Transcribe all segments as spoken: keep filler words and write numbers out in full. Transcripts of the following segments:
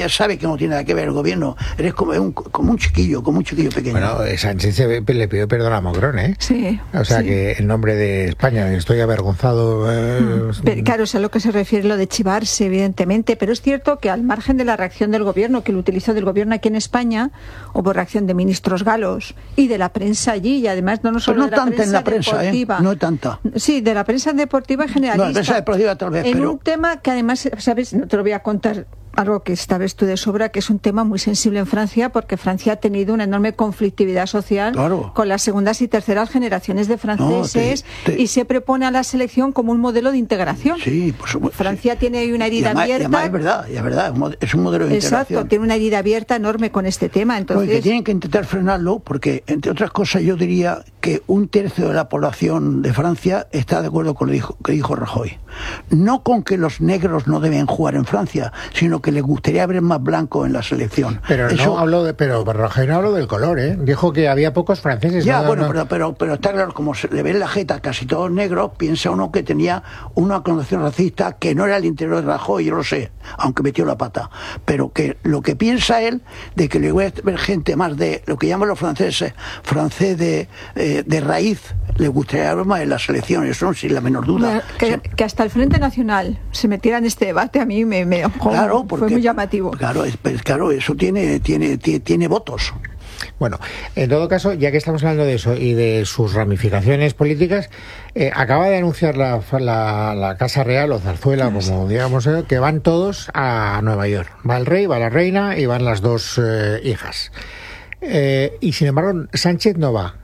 ya sabe que no tiene nada que ver el gobierno. Eres como un, como un chiquillo, como un chiquillo pequeño. Bueno, Sánchez se, le pidió perdón a Macron, ¿eh? Sí. O sea sí. que en nombre de España estoy avergonzado. Eh, mm. pero, claro, es a lo que se refiere lo de chivarse, evidentemente, pero es cierto que al margen de la reacción del gobierno, que lo utilizó del gobierno aquí en España, hubo reacción de ministros galos y de la prensa allí, y además no, no solo no de la tanta prensa en la prensa, deportiva. ¿eh? No tanta. Sí, de la prensa deportiva en general. No, la prensa deportiva tal vez, en pero... un tema que además, ¿sabes? No te lo voy a contar algo que sabes tú de sobra, que es un tema muy sensible en Francia, porque Francia ha tenido una enorme conflictividad social claro. con las segundas y terceras generaciones de franceses, no, te, te... y se propone a la selección como un modelo de integración. Sí, por supuesto. Francia sí. tiene ahí una herida y además, abierta. Y además es verdad, es verdad, es un modelo de Exacto, integración. Exacto, tiene una herida abierta enorme con este tema. Entonces... No, y que tienen que intentar frenarlo, porque, entre otras cosas, yo diría que un tercio de la población de Francia está de acuerdo con lo que dijo, que dijo Rajoy. No con que los negros no deben jugar en Francia, sino que les gustaría ver más blanco en la selección. Pero Eso... no habló de, pero Rajoy no habló del color, ¿eh? Dijo que había pocos franceses. Ya, no, bueno, no... Pero, pero, pero está claro, como se le ve en la jeta casi todos negros, piensa uno que tenía una connotación racista que no era el interior de Rajoy, yo lo sé, aunque metió la pata. Pero que lo que piensa él, de que le voy a ver gente más de lo que llaman los franceses, francés de, eh, de raíz, le gustaría ver más en las elecciones, eso no sin la menor duda. Que, que hasta el Frente Nacional se metiera en este debate a mí me, me claro, porque, fue muy llamativo. Claro, es, claro, eso tiene, tiene, tiene, tiene votos. Bueno, en todo caso, ya que estamos hablando de eso y de sus ramificaciones políticas, eh, acaba de anunciar la, la, la Casa Real o Zarzuela, como digamos, eh, que van todos a Nueva York. Va el rey, va la reina y van las dos eh, hijas. Eh, y sin embargo, Sánchez no va.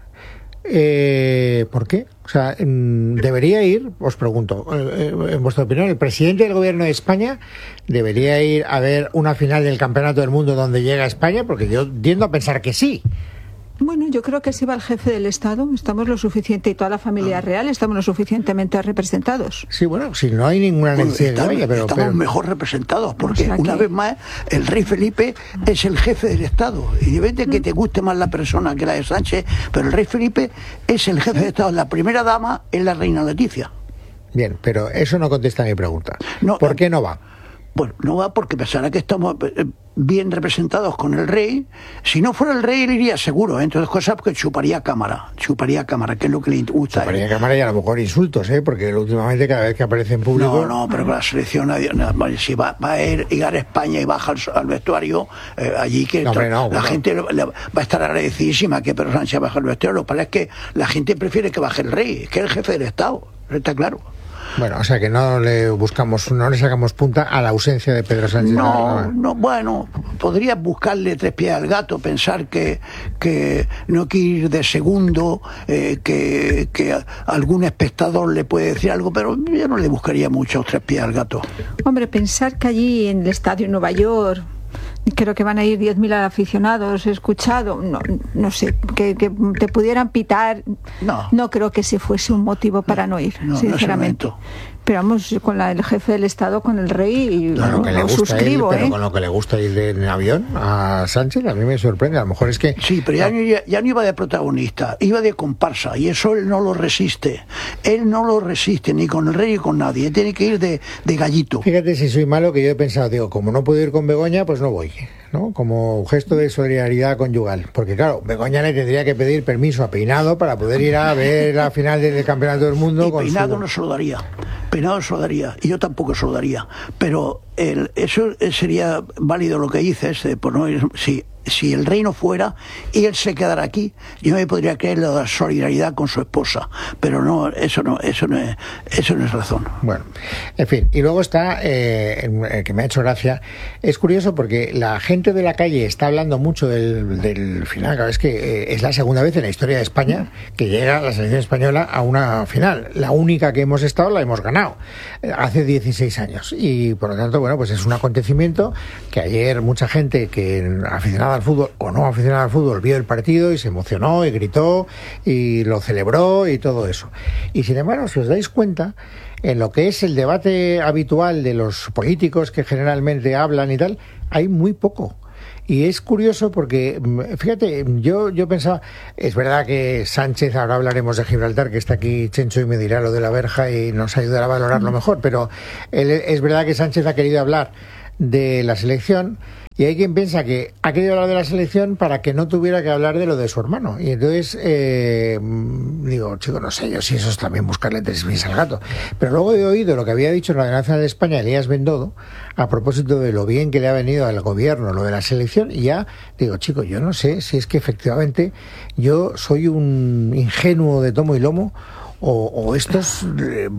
Eh, ¿Por qué? O sea, debería ir, os pregunto, en vuestra opinión, el presidente del gobierno de España debería ir a ver una final del Campeonato del Mundo donde llega España, porque yo tiendo a pensar que sí. Bueno, yo creo que si va el jefe del Estado, estamos lo suficiente, y toda la familia real, estamos lo suficientemente representados. Sí, bueno, si no hay ninguna necesidad bueno, de vaya, pero... Estamos pero... mejor representados, porque o sea, una que... vez más, el rey Felipe es el jefe del Estado. Y depende de que te guste más la persona que la de Sánchez, pero el rey Felipe es el jefe del Estado. La primera dama es la reina Leticia. Bien, pero eso no contesta a mi pregunta. No, ¿Por qué no va? Bueno, no va porque pensará que estamos bien representados con el rey. Si no fuera el rey, él iría seguro, ¿eh? Entonces, cosas porque chuparía cámara, chuparía cámara, que es lo que le gusta. Chuparía cámara y a lo mejor insultos, ¿eh? Porque últimamente cada vez que aparece en público... No, no, pero con la selección, si va, va a ir, llegar a España y baja al, al vestuario, eh, allí que no, hombre, no, la bueno. gente le, le, va a estar agradecidísima que Pedro Sánchez baje al vestuario. Lo que pasa es que la gente prefiere que baje el rey, que es el jefe del Estado, está claro. Bueno, o sea que no le buscamos, no le sacamos punta a la ausencia de Pedro Sánchez. No, no, bueno, podrías buscarle tres pies al gato, pensar que, que no quiere ir de segundo, eh, que, que algún espectador le puede decir algo, pero yo no le buscaría mucho tres pies al gato. Hombre, pensar que allí en el estadio en Nueva York creo que van a ir diez mil aficionados, he escuchado, no, no sé, que, que te pudieran pitar, no. no creo que ese fuese un motivo para no ir, no, sinceramente. No pero vamos, con la, el jefe del Estado, con el rey, y no, lo, que le lo gusta suscribo. Ir, pero ¿eh? con lo que le gusta ir de, en avión a Sánchez, a mí me sorprende. A lo mejor es que... Sí, pero ya, no, ya, ya no iba de protagonista, iba de comparsa, y eso él no lo resiste. Él no lo resiste, ni con el rey ni con nadie. Él tiene que ir de, de gallito. Fíjate si soy malo, que yo he pensado, digo, como no puedo ir con Begoña, pues no voy, ¿no? Como gesto de solidaridad conyugal. Porque claro, Begoña le tendría que pedir permiso a Peinado para poder ir a ver la final del Campeonato del Mundo. Y con Peinado su... no se lo daría. Peinado se lo daría. Y yo tampoco se lo daría. Pero el, eso sería válido lo que dices, eh, por no ir, si, si el rey no fuera y él se quedara aquí, yo me podría creer la solidaridad con su esposa. Pero no, eso no, eso no es, eso no es razón. Bueno, en fin. Y luego está, eh, el que me ha hecho gracia, es curioso porque la gente de la calle está hablando mucho del, del final. Claro, es que eh, es la segunda vez en la historia de España que llega la selección española a una final. La única que hemos estado la hemos ganado eh, hace dieciséis años. Y por lo tanto, bueno, pues es un acontecimiento que ayer mucha gente que aficionada al fútbol o no aficionada al fútbol vio el partido y se emocionó y gritó y lo celebró y todo eso. Y sin embargo, si os dais cuenta, en lo que es el debate habitual de los políticos que generalmente hablan y tal, hay muy poco. Y es curioso porque, fíjate, yo yo pensaba, es verdad que Sánchez, ahora hablaremos de Gibraltar, que está aquí Chencho y me dirá lo de la verja y nos ayudará a valorarlo mejor, pero él, es verdad que Sánchez ha querido hablar de la selección. Y hay quien piensa que ha querido hablar de la selección para que no tuviera que hablar de lo de su hermano. Y entonces, eh, digo, chico, no sé yo si eso es también buscarle tres pies al gato. Pero luego he oído lo que había dicho en la Nacional Nacional de España, Elías Bendodo, a propósito de lo bien que le ha venido al gobierno lo de la selección. Y ya digo, chico, yo no sé si es que efectivamente yo soy un ingenuo de tomo y lomo, O, o estos eh,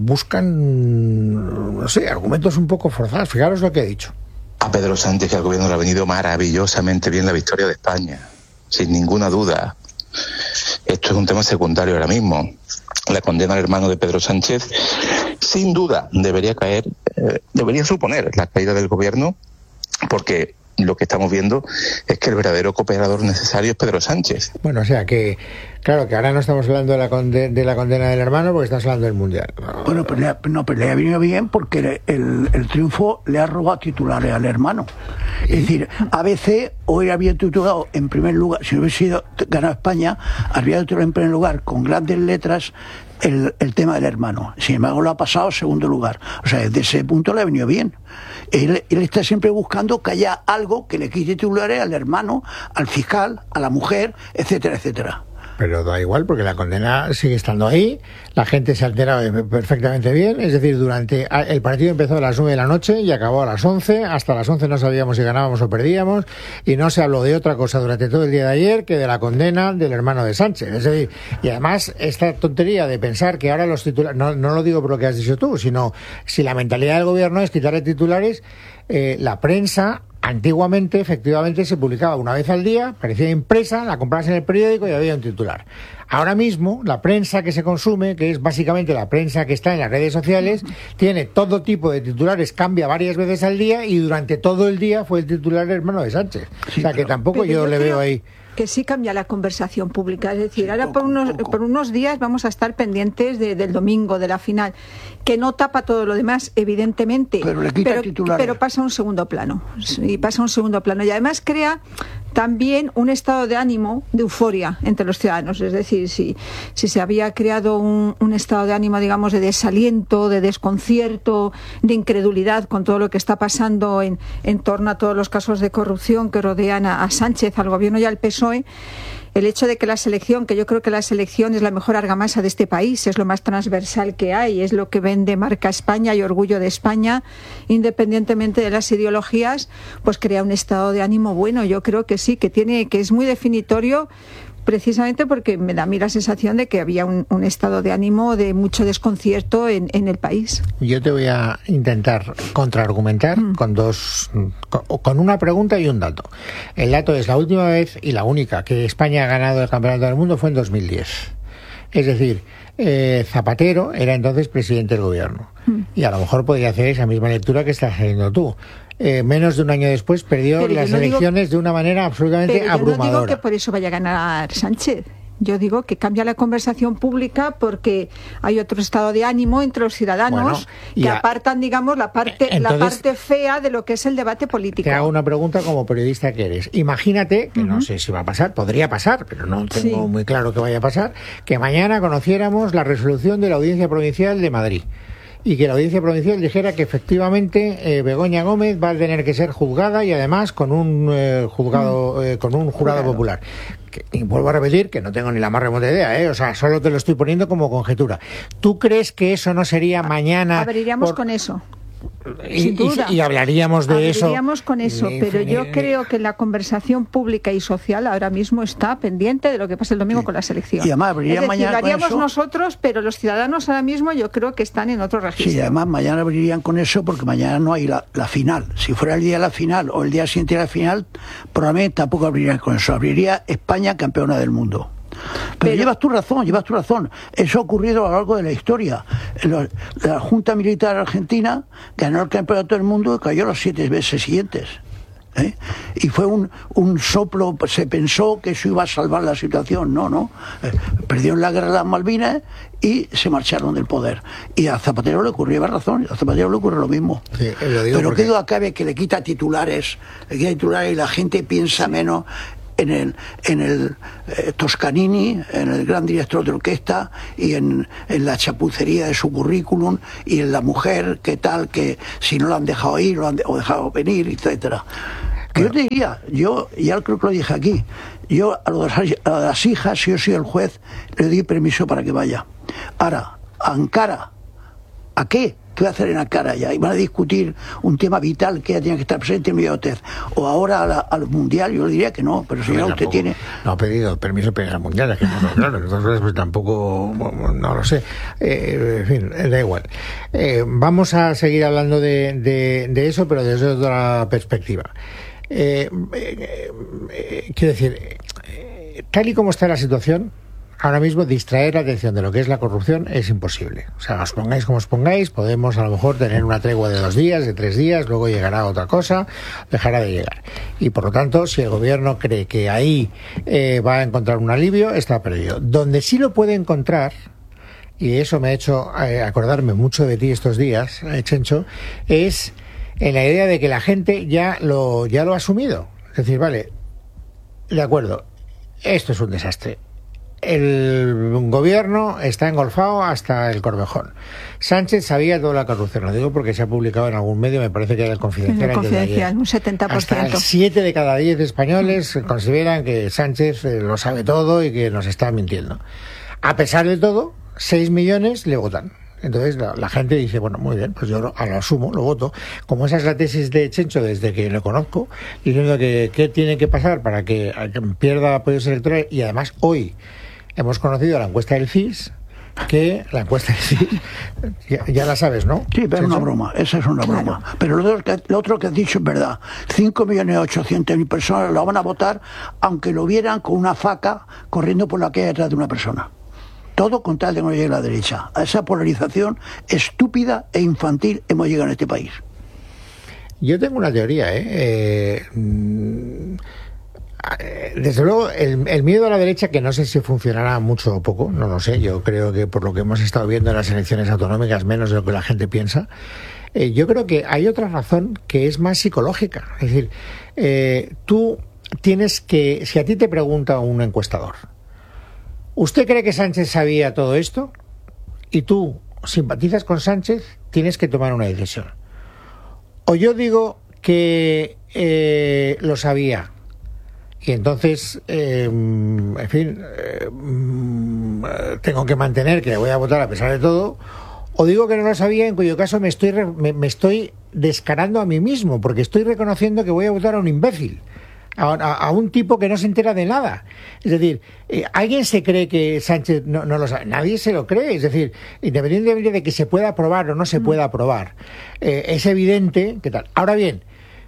buscan, no sé, argumentos un poco forzados. Fijaros lo que he dicho. A Pedro Sánchez, que al gobierno le ha venido maravillosamente bien la victoria de España, sin ninguna duda. Esto es un tema secundario ahora mismo. La condena al hermano de Pedro Sánchez, sin duda, debería caer, eh, debería suponer la caída del gobierno, porque lo que estamos viendo es que el verdadero cooperador necesario es Pedro Sánchez. Bueno, o sea que, claro, que ahora no estamos hablando de la, conde- de la condena del hermano porque estamos hablando del Mundial. Bueno, pero le, no, pero le ha venido bien porque el, el triunfo le ha robado titulares al hermano. ¿Sí? Es decir, A B C hoy había titulado en primer lugar, si no hubiese sido ganado España, habría titulado en primer lugar con grandes letras el, el tema del hermano. Sin embargo, lo ha pasado a segundo lugar. O sea, desde ese punto le ha venido bien. Él, él está siempre buscando que haya algo que le quite titulares al hermano, al fiscal, a la mujer, etcétera, etcétera. Pero da igual porque la condena sigue estando ahí, la gente se ha enterado perfectamente bien, es decir, durante el partido empezó a las nueve de la noche y acabó a las once, hasta las once no sabíamos si ganábamos o perdíamos y no se habló de otra cosa durante todo el día de ayer que de la condena del hermano de Sánchez. Es decir, y además esta tontería de pensar que ahora los titulares, no, no lo digo por lo que has dicho tú, sino si la mentalidad del gobierno es quitarle titulares, eh, la prensa antiguamente, efectivamente, se publicaba una vez al día, parecía impresa, la comprabas en el periódico y había un titular. Ahora mismo, la prensa que se consume, que es básicamente la prensa que está en las redes sociales, tiene todo tipo de titulares, cambia varias veces al día y durante todo el día fue el titular hermano de Sánchez. Sí, o sea, que tampoco yo, yo le veo ahí... que sí cambia la conversación pública, es decir, ahora por unos, por unos días vamos a estar pendientes de, del domingo, de la final, que no tapa todo lo demás, evidentemente, pero, le quita pero, pero pasa a un segundo plano, y pasa a un segundo plano, y además crea también un estado de ánimo de euforia entre los ciudadanos, es decir, si, si se había creado un, un estado de ánimo, digamos, de desaliento, de desconcierto, de incredulidad con todo lo que está pasando en, en torno a todos los casos de corrupción que rodean a, a Sánchez, al gobierno y al P S O E, el hecho de que la selección, que yo creo que la selección es la mejor argamasa de este país, es lo más transversal que hay, es lo que vende marca España y orgullo de España, independientemente de las ideologías, pues crea un estado de ánimo bueno. Yo creo que sí, que tiene, que es muy definitorio, precisamente porque me da a mí la sensación de que había un, un estado de ánimo de mucho desconcierto en, en el país. Yo te voy a intentar contraargumentar mm. con dos, con, con una pregunta y un dato. El dato es la última vez y la única que España ha ganado el Campeonato del Mundo fue en dos mil diez. Es decir, eh, Zapatero era entonces presidente del gobierno mm. y a lo mejor podría hacer esa misma lectura que estás haciendo tú. Eh, menos de un año después perdió las no elecciones digo, de una manera absolutamente pero abrumadora. Yo no digo que por eso vaya a ganar Sánchez. Yo digo que cambia la conversación pública porque hay otro estado de ánimo entre los ciudadanos bueno, que a, apartan, digamos, la parte entonces, la parte fea de lo que es el debate político. Te hago una pregunta como periodista que eres. Imagínate, que uh-huh. no sé si va a pasar, podría pasar, pero no tengo sí. muy claro que vaya a pasar, que mañana conociéramos la resolución de la Audiencia Provincial de Madrid. Y que la Audiencia Provincial dijera que efectivamente eh, Begoña Gómez va a tener que ser juzgada y además con un eh, juzgado eh, con un jurado Jurado. popular. Que, y vuelvo a repetir que no tengo ni la más remota idea, ¿eh? O sea, solo te lo estoy poniendo como conjetura. ¿Tú crees que eso no sería mañana? Abriríamos por... con eso. Y, y, y hablaríamos de Hablaríamos eso. Hablaríamos con eso, ni, pero ni, yo ni, creo que la conversación pública y social ahora mismo está pendiente de lo que pasa el domingo sí. con la selección. Y además abriría es decir, mañana lo haríamos con eso. nosotros, pero los ciudadanos ahora mismo yo creo que están en otro registro. Sí, además mañana abrirían con eso porque mañana no hay la, la final. Si fuera el día de la final o el día siguiente de la final, probablemente tampoco abrirían con eso. Abriría España campeona del mundo. Pero, Pero llevas tu razón, llevas tu razón. Eso ha ocurrido a lo largo de la historia. La Junta Militar Argentina ganó el campeonato del mundo y cayó los siete meses siguientes. ¿Eh? Y fue un, un soplo, se pensó que eso iba a salvar la situación. No, no. Eh, perdieron la guerra de las Malvinas y se marcharon del poder. Y a Zapatero le ocurrió, lleva razón, a Zapatero le ocurre lo mismo. Sí, lo digo Pero porque... qué duda cabe que le quita titulares, le quita titulares y la gente piensa menos en el, en el eh, Toscanini, en el gran director de orquesta, y en, en la chapucería de su currículum, y en la mujer, que tal, que si no lo han dejado ir, lo han de, o dejado venir, etcétera. Que yo te diría, yo ya creo que lo dije aquí, yo a, los, a las hijas, si yo soy el juez, le doy permiso para que vaya. Ahora, a Ankara, ¿a qué? ¿Qué voy a hacer en Ankara ya? Y van a discutir un tema vital que ella tiene que estar presente en mi hotel. O ahora a la, al Mundial, yo le diría que no, pero si ya usted tiene... No ha pedido permiso para ir al Mundial, es que no, claro, entonces pues tampoco, no lo sé. Eh, en fin, da igual. Eh, vamos a seguir hablando de, de, de eso, pero desde otra perspectiva. Eh, eh, eh, quiero decir, eh, tal y como está la situación, ahora mismo distraer la atención de lo que es la corrupción es imposible. O sea, os pongáis como os pongáis, podemos a lo mejor tener una tregua de dos días, de tres días, luego llegará otra cosa, dejará de llegar. Y por lo tanto, si el gobierno cree que ahí eh, va a encontrar un alivio, está perdido. Donde sí lo puede encontrar, y eso me ha hecho eh, acordarme mucho de ti estos días, eh, Chencho, es en la idea de que la gente ya lo, ya lo ha asumido. Es decir, vale, de acuerdo, esto es un desastre. El gobierno está engolfado hasta el Corvejón. Sánchez sabía toda la corrupción, lo digo porque se ha publicado en algún medio, me parece que era el Confidencial. El Confidencial, un setenta por ciento. Hasta siete de cada diez españoles consideran que Sánchez lo sabe todo y que nos está mintiendo. A pesar de todo, seis millones le votan. Entonces la, la gente dice, bueno, muy bien, pues yo lo, lo asumo, lo voto. Como esa es la tesis de Chencho desde que lo conozco, diciendo que qué tiene que pasar para que, que pierda apoyos electorales. Y además hoy hemos conocido la encuesta del C I S, que la encuesta del C I S, ya, ya la sabes, ¿no? Sí, pero es una broma, esa es una broma. Pero lo otro, que, lo otro que has dicho es verdad. cinco millones ochocientas mil personas lo van a votar, aunque lo vieran con una faca corriendo por la calle detrás de una persona. Todo con tal de que no llegue a la derecha. A esa polarización estúpida e infantil hemos llegado en este país. Yo tengo una teoría, ¿eh? eh desde luego, el, el miedo a la derecha, que no sé si funcionará mucho o poco, no lo sé. Yo creo que por lo que hemos estado viendo en las elecciones autonómicas, menos de lo que la gente piensa. Eh, yo creo que hay otra razón que es más psicológica. Es decir, eh, tú tienes que, si a ti te pregunta un encuestador, ¿usted cree que Sánchez sabía todo esto? Y tú simpatizas con Sánchez, tienes que tomar una decisión. O yo digo que eh, lo sabía, y entonces, eh, en fin, eh, tengo que mantener que le voy a votar a pesar de todo, o digo que no lo sabía, en cuyo caso me estoy, me, me estoy descarando a mí mismo, porque estoy reconociendo que voy a votar a un imbécil. A, a, a un tipo que no se entera de nada. Es decir, eh, ¿alguien se cree que Sánchez no, no lo sabe? Nadie se lo cree. Es decir, independientemente de que se pueda aprobar o no se pueda aprobar, eh, es evidente que tal. Ahora bien,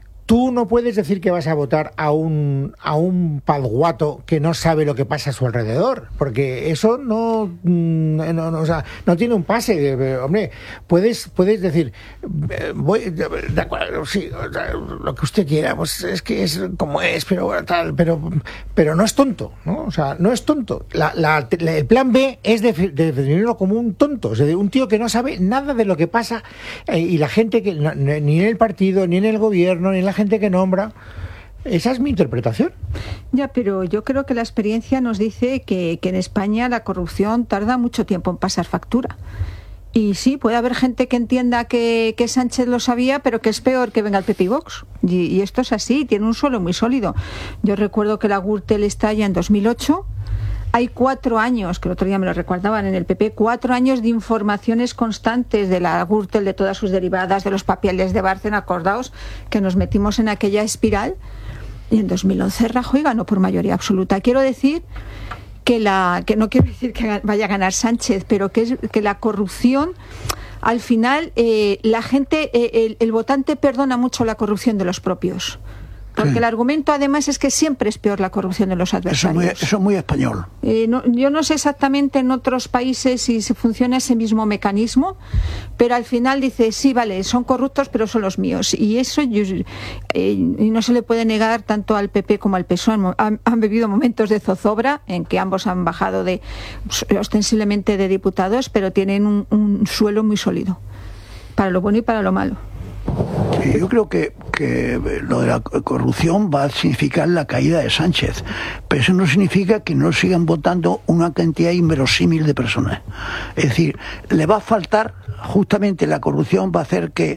tú no puedes decir que vas a votar a un a un padguato que no sabe lo que pasa a su alrededor, porque eso no no, no, o sea, no tiene un pase. Hombre, puedes puedes decir, voy de acuerdo, sí, lo que usted quiera, pues es que es como es, pero tal, pero pero no es tonto, ¿no? O sea, no es tonto. La, la, el plan B es de, de definirlo como un tonto, es decir, un tío que no sabe nada de lo que pasa, eh, y la gente que no, ni en el partido, ni en el gobierno, ni en la gente que nombra. Esa es mi interpretación. Ya, pero yo creo que la experiencia nos dice que, que en España la corrupción tarda mucho tiempo en pasar factura. Y sí, puede haber gente que entienda que, que Sánchez lo sabía, pero que es peor que venga el P P y Vox. Y, y esto es así, tiene un suelo muy sólido. Yo recuerdo que la Gürtel estalla en dos mil ocho. Hay cuatro años, que el otro día me lo recordaban en el P P, cuatro años de informaciones constantes de la Gürtel, de todas sus derivadas, de los papeles de Bárcena. Acordaos que nos metimos en aquella espiral, y en dos mil once Rajoy ganó por mayoría absoluta. Quiero decir que la que no quiero decir que vaya a ganar Sánchez, pero que es que la corrupción, al final, eh, la gente, eh, el, el votante perdona mucho la corrupción de los propios. Porque sí. El argumento además es que siempre es peor la corrupción de los adversarios. Eso es muy, eso es muy español. Eh, no, yo no sé exactamente en otros países si se funciona ese mismo mecanismo, pero al final dice, sí, vale, son corruptos, pero son los míos. Y eso yo, eh, y no se le puede negar tanto al P P como al P S O E. Han, han vivido momentos de zozobra en que ambos han bajado de ostensiblemente de diputados, pero tienen un, un suelo muy sólido, para lo bueno y para lo malo. Yo creo que, que lo de la corrupción va a significar la caída de Sánchez, pero eso no significa que no sigan votando una cantidad inverosímil de personas. Es decir, le va a faltar, justamente la corrupción va a hacer que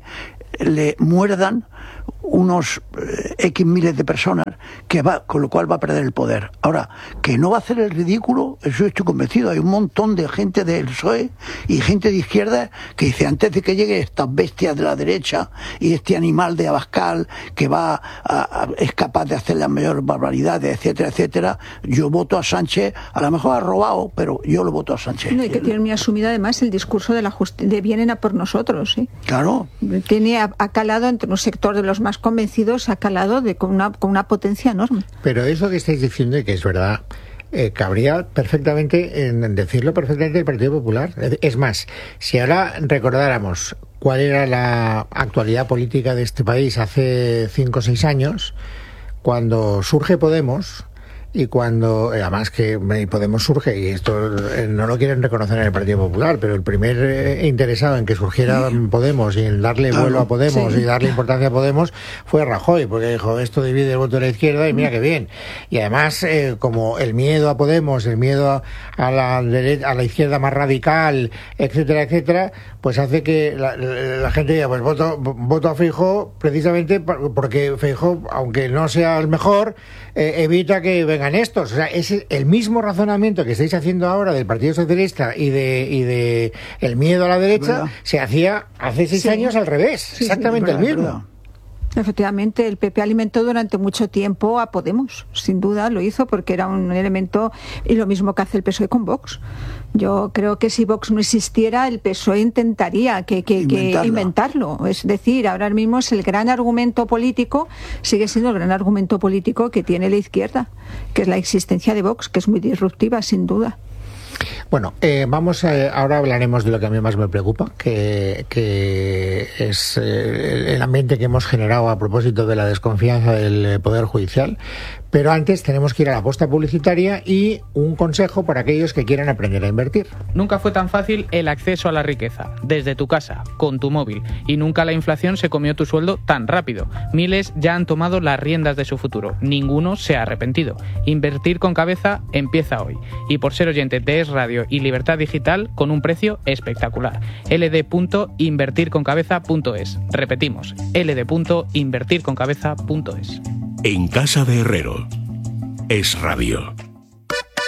le muerdan unos eh, X miles de personas, que va, con lo cual va a perder el poder. Ahora, que no va a hacer el ridículo, eso estoy convencido. Hay un montón de gente del P S O E y gente de izquierda que dice, antes de que lleguen estas bestias de la derecha y este animal de Abascal que va a, a, es capaz de hacer las mayores barbaridades, etcétera, etcétera, yo voto a Sánchez. A lo mejor ha robado, pero yo lo voto a Sánchez. No, y que tiene muy asumido además el discurso de la justicia, de vienen a por nosotros, ¿sí? Claro. Tiene ha, ha calado entre un sector de los más convencidos, ha calado de, con, una, con una potencia enorme. Pero eso que estáis diciendo, y que es verdad, eh, cabría perfectamente en decirlo perfectamente el Partido Popular. Es más, si ahora recordáramos cuál era la actualidad política de este país hace cinco o seis años, cuando surge Podemos, y cuando, además que Podemos surge, y esto no lo quieren reconocer en el Partido Popular, pero el primer eh, interesado en que surgiera Podemos y en darle vuelo a Podemos sí. y darle importancia a Podemos fue Rajoy, porque dijo, esto divide el voto de la izquierda y mira qué bien. Y además, eh, como el miedo a Podemos, el miedo a, a, la derecha, a la izquierda más radical, etcétera, etcétera, pues hace que la, la gente diga, pues voto, voto a Feijóo precisamente porque Feijóo, aunque no sea el mejor, eh, evita que vengan estos. O sea, es el mismo razonamiento que estáis haciendo ahora del Partido Socialista y de y de el miedo a la derecha, ¿verdad? Se hacía hace seis sí. años al revés, sí, exactamente sí, verdad, el mismo. Verdad. Efectivamente, el P P alimentó durante mucho tiempo a Podemos, sin duda lo hizo porque era un elemento, y lo mismo que hace el P S O E con Vox. Yo creo que si Vox no existiera, el P S O E intentaría que, que, que inventarlo. Es decir, ahora mismo es el gran argumento político, sigue siendo el gran argumento político que tiene la izquierda, que es la existencia de Vox, que es muy disruptiva, sin duda. Bueno, eh, vamos a, ahora hablaremos de lo que a mí más me preocupa, que, que es eh, el ambiente que hemos generado a propósito de la desconfianza del Poder Judicial. Pero antes tenemos que ir a la posta publicitaria y un consejo para aquellos que quieran aprender a invertir. Nunca fue tan fácil el acceso a la riqueza, desde tu casa, con tu móvil, y nunca la inflación se comió tu sueldo tan rápido. Miles ya han tomado las riendas de su futuro, ninguno se ha arrepentido. Invertir con cabeza empieza hoy, y por ser oyente de Es Radio y Libertad Digital, con un precio espectacular. elde punto invertir con cabeza punto es. Repetimos, elde punto invertir con cabeza punto es. En casa de Herrero, Es Radio.